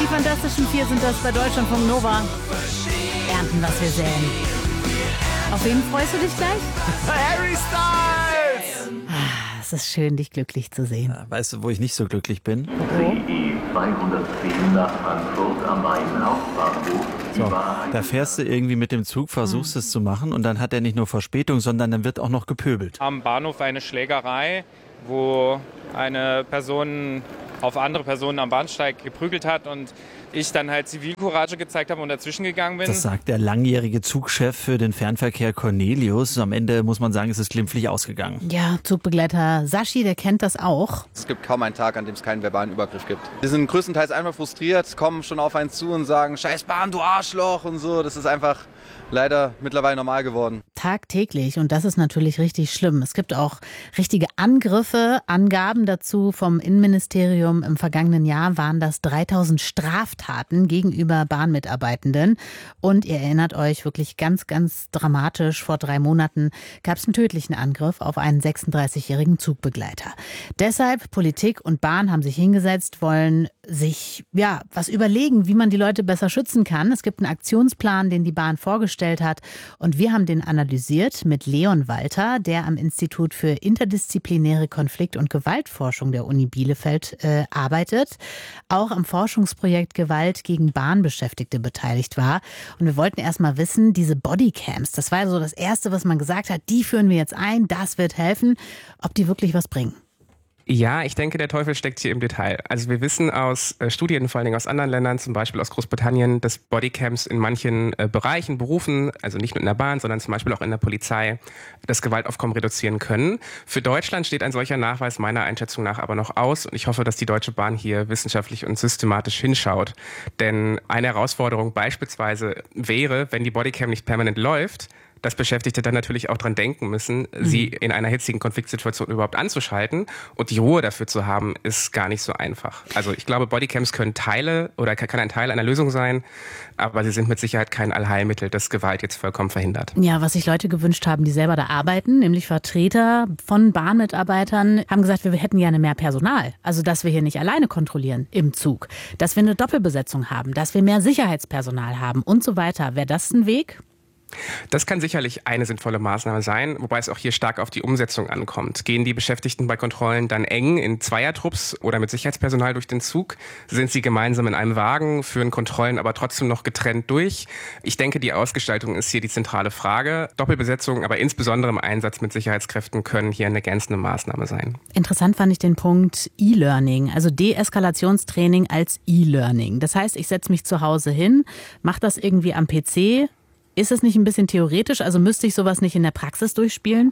Die Fantastischen Vier sind das bei Deutschlandfunk Nova. Ernten, was wir säen. Auf wen freust du dich gleich? Harry Styles! Es ist schön, dich glücklich zu sehen. Ja, weißt du, wo ich nicht so glücklich bin? CE 210 nach Frankfurt am Main Hauptbahnhof. So, da fährst du irgendwie mit dem Zug, versuchst es zu machen und dann hat er nicht nur Verspätung, sondern dann wird auch noch gepöbelt. Am Bahnhof eine Schlägerei, wo eine Person auf andere Personen am Bahnsteig geprügelt hat und ich dann halt Zivilcourage gezeigt habe und dazwischen gegangen bin. Das sagt der langjährige Zugchef für den Fernverkehr Cornelius. Am Ende muss man sagen, es ist glimpflich ausgegangen. Ja, Zugbegleiter Sashi, der kennt das auch. Es gibt kaum einen Tag, an dem es keinen verbalen Übergriff gibt. Wir sind größtenteils einfach frustriert, kommen schon auf einen zu und sagen, scheiß Bahn, du Arschloch und so. Das ist einfach leider mittlerweile normal geworden. Tagtäglich, und das ist natürlich richtig schlimm. Es gibt auch richtige Angriffe, Angaben dazu vom Innenministerium. Im vergangenen Jahr waren das 3000 Straftaten gegenüber Bahnmitarbeitenden. Und ihr erinnert euch wirklich ganz, ganz dramatisch, vor 3 Monaten gab es einen tödlichen Angriff auf einen 36-jährigen Zugbegleiter. Deshalb, Politik und Bahn haben sich hingesetzt, wollen sich was überlegen, wie man die Leute besser schützen kann. Es gibt einen Aktionsplan, den die Bahn vorgestellt hat, und wir haben den analysiert mit Leon Walter, der am Institut für interdisziplinäre Konflikt- und Gewaltforschung der Uni Bielefeld arbeitet, auch am Forschungsprojekt Gewalt gegen Bahnbeschäftigte beteiligt war. Und wir wollten erst mal wissen, diese Bodycams, das war so das Erste, was man gesagt hat, die führen wir jetzt ein, das wird helfen, ob die wirklich was bringen. Ja, ich denke, der Teufel steckt hier im Detail. Also wir wissen aus Studien, vor allen Dingen aus anderen Ländern, zum Beispiel aus Großbritannien, dass Bodycams in manchen Bereichen, Berufen, also nicht nur in der Bahn, sondern zum Beispiel auch in der Polizei, das Gewaltaufkommen reduzieren können. Für Deutschland steht ein solcher Nachweis meiner Einschätzung nach aber noch aus. Und ich hoffe, dass die Deutsche Bahn hier wissenschaftlich und systematisch hinschaut. Denn eine Herausforderung beispielsweise wäre, wenn die Bodycam nicht permanent läuft, dass Beschäftigte dann natürlich auch dran denken müssen, sie in einer hitzigen Konfliktsituation überhaupt anzuschalten. Und die Ruhe dafür zu haben, ist gar nicht so einfach. Also ich glaube, Bodycams können kann ein Teil einer Lösung sein, aber sie sind mit Sicherheit kein Allheilmittel, das Gewalt jetzt vollkommen verhindert. Ja, was sich Leute gewünscht haben, die selber da arbeiten, nämlich Vertreter von Bahnmitarbeitern, haben gesagt, wir hätten gerne mehr Personal. Also, dass wir hier nicht alleine kontrollieren im Zug, dass wir eine Doppelbesetzung haben, dass wir mehr Sicherheitspersonal haben und so weiter. Wäre das ein Weg? Das kann sicherlich eine sinnvolle Maßnahme sein, wobei es auch hier stark auf die Umsetzung ankommt. Gehen die Beschäftigten bei Kontrollen dann eng in Zweiertrupps oder mit Sicherheitspersonal durch den Zug? Sind sie gemeinsam in einem Wagen, führen Kontrollen aber trotzdem noch getrennt durch? Ich denke, die Ausgestaltung ist hier die zentrale Frage. Doppelbesetzung, aber insbesondere im Einsatz mit Sicherheitskräften können hier eine ergänzende Maßnahme sein. Interessant fand ich den Punkt E-Learning, also Deeskalationstraining als E-Learning. Das heißt, ich setze mich zu Hause hin, mache das irgendwie am PC. Ist es nicht ein bisschen theoretisch? Also müsste ich sowas nicht in der Praxis durchspielen?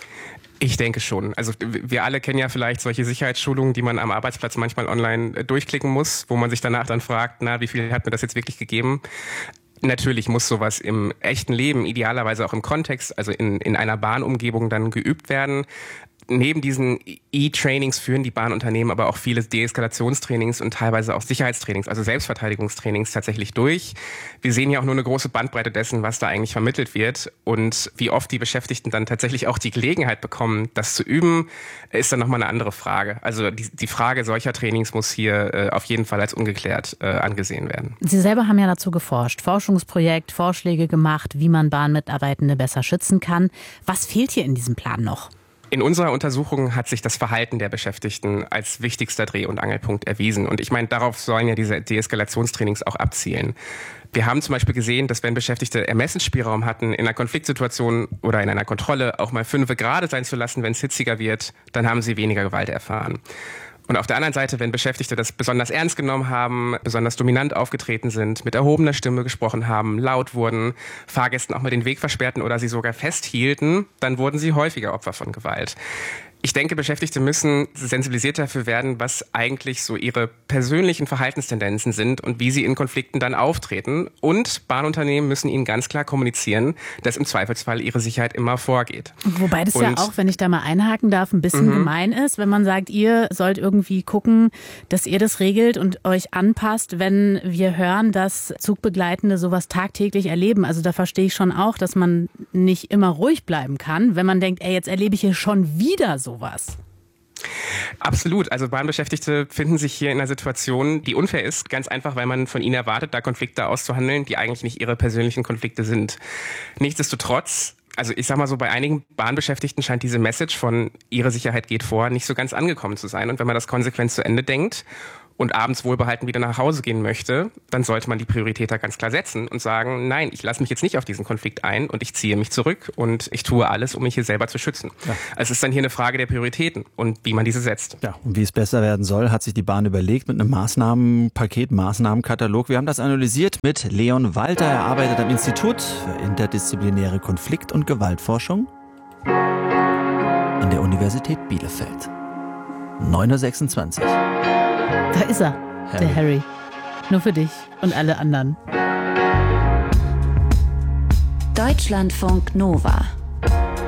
Ich denke schon. Also wir alle kennen ja vielleicht solche Sicherheitsschulungen, die man am Arbeitsplatz manchmal online durchklicken muss, wo man sich danach dann fragt, wie viel hat mir das jetzt wirklich gegeben? Natürlich muss sowas im echten Leben, idealerweise auch im Kontext, also in einer Bahnumgebung dann geübt werden. Neben diesen E-Trainings führen die Bahnunternehmen aber auch viele Deeskalationstrainings und teilweise auch Sicherheitstrainings, also Selbstverteidigungstrainings tatsächlich durch. Wir sehen ja auch nur eine große Bandbreite dessen, was da eigentlich vermittelt wird. Und wie oft die Beschäftigten dann tatsächlich auch die Gelegenheit bekommen, das zu üben, ist dann nochmal eine andere Frage. Also die Frage solcher Trainings muss hier auf jeden Fall als ungeklärt angesehen werden. Sie selber haben ja dazu geforscht, Forschungsprojekt, Vorschläge gemacht, wie man Bahnmitarbeitende besser schützen kann. Was fehlt hier in diesem Plan noch? In unserer Untersuchung hat sich das Verhalten der Beschäftigten als wichtigster Dreh- und Angelpunkt erwiesen. Und ich meine, darauf sollen ja diese Deeskalationstrainings auch abzielen. Wir haben zum Beispiel gesehen, dass wenn Beschäftigte Ermessensspielraum hatten, in einer Konfliktsituation oder in einer Kontrolle auch mal 5 gerade sein zu lassen, wenn es hitziger wird, dann haben sie weniger Gewalt erfahren. Und auf der anderen Seite, wenn Beschäftigte das besonders ernst genommen haben, besonders dominant aufgetreten sind, mit erhobener Stimme gesprochen haben, laut wurden, Fahrgästen auch mal den Weg versperrten oder sie sogar festhielten, dann wurden sie häufiger Opfer von Gewalt. Ich denke, Beschäftigte müssen sensibilisiert dafür werden, was eigentlich so ihre persönlichen Verhaltenstendenzen sind und wie sie in Konflikten dann auftreten. Und Bahnunternehmen müssen ihnen ganz klar kommunizieren, dass im Zweifelsfall ihre Sicherheit immer vorgeht. Wobei das ja auch, wenn ich da mal einhaken darf, ein bisschen gemein ist, wenn man sagt, ihr sollt irgendwie gucken, dass ihr das regelt und euch anpasst, wenn wir hören, dass Zugbegleitende sowas tagtäglich erleben. Also da verstehe ich schon auch, dass man nicht immer ruhig bleiben kann, wenn man denkt, jetzt erlebe ich hier schon wieder sowas. Absolut. Also Bahnbeschäftigte finden sich hier in einer Situation, die unfair ist, ganz einfach, weil man von ihnen erwartet, da Konflikte auszuhandeln, die eigentlich nicht ihre persönlichen Konflikte sind. Nichtsdestotrotz, also ich sag mal so, bei einigen Bahnbeschäftigten scheint diese Message von ihre Sicherheit geht vor nicht so ganz angekommen zu sein. Und wenn man das konsequent zu Ende denkt und abends wohlbehalten wieder nach Hause gehen möchte, dann sollte man die Priorität da ganz klar setzen und sagen, nein, ich lasse mich jetzt nicht auf diesen Konflikt ein und ich ziehe mich zurück und ich tue alles, um mich hier selber zu schützen. Ja. Also es ist dann hier eine Frage der Prioritäten und wie man diese setzt. Ja, und wie es besser werden soll, hat sich die Bahn überlegt mit einem Maßnahmenpaket, Maßnahmenkatalog. Wir haben das analysiert mit Leon Walter. Er arbeitet am Institut für interdisziplinäre Konflikt- und Gewaltforschung an der Universität Bielefeld. 9.26 Uhr. Da ist er, der Harry. Nur für dich und alle anderen. Deutschlandfunk Nova